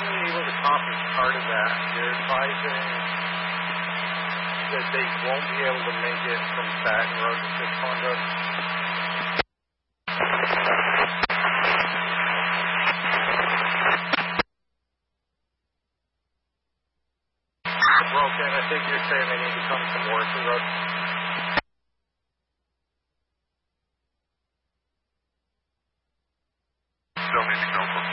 only able to copy part of that. They're advising that they won't be able to make it from Baton Road to Fish Pond Road. Broken. I think you're saying they need to come to Morrison Road. Still need to go from